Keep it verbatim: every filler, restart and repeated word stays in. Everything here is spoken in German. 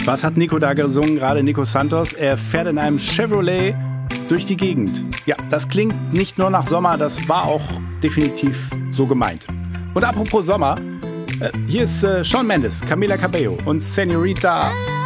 Was hat Nico da gesungen, gerade Nico Santos? Er fährt in einem Chevrolet durch die Gegend. Ja, das klingt nicht nur nach Sommer, das war auch definitiv so gemeint. Und apropos Sommer, äh, hier ist äh, Shawn Mendes, Camila Cabello und Señorita